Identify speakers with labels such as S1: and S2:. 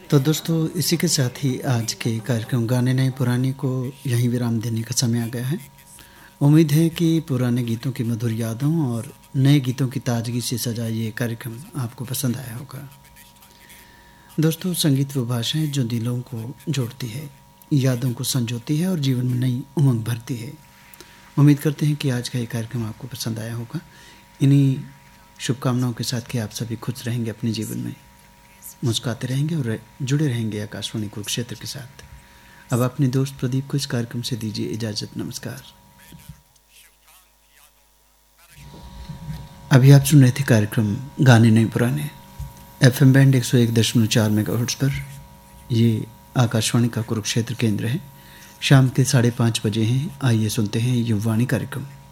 S1: तो दोस्तों इसी के साथ ही आज के कार्यक्रम गाने नए पुराने को यहीं विराम देने का समय आ गया है। उम्मीद है कि पुराने गीतों की मधुर यादों और नए गीतों की ताजगी से सजा ये कार्यक्रम आपको पसंद आया होगा। दोस्तों संगीत वो भाषा है जो दिलों को जोड़ती है, यादों को संजोती है और जीवन में नई उमंग भरती है। उम्मीद करते हैं कि आज का ये कार्यक्रम आपको पसंद आया होगा। इन्हीं शुभकामनाओं के साथ कि आप सभी खुश रहेंगे, अपने जीवन में मुस्कुराते रहेंगे और जुड़े रहेंगे आकाशवाणी कुरुक्षेत्र के साथ। अब अपने दोस्त प्रदीप को इस कार्यक्रम से दीजिए इजाज़त। नमस्कार। अभी आप सुन रहे थे कार्यक्रम गाने नए पुराने FM बैंड 101.4 मेगाहर्ट्ज़ पर। ये आकाशवाणी का कुरुक्षेत्र केंद्र है। शाम के 5:30 बजे हैं। आइए सुनते हैं युववाणी कार्यक्रम।